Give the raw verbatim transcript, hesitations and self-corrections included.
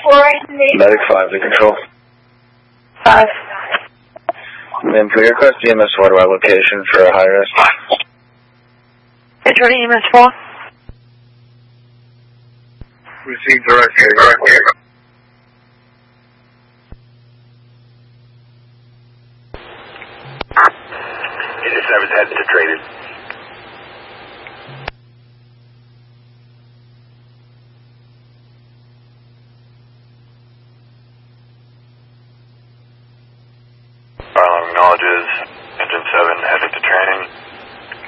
Medic five to control. Five. Ma'am, can we request E M S four to our location for a high risk? Returning E M S four. Received directly. Interceptors headed to traded. Acknowledges engine seven headed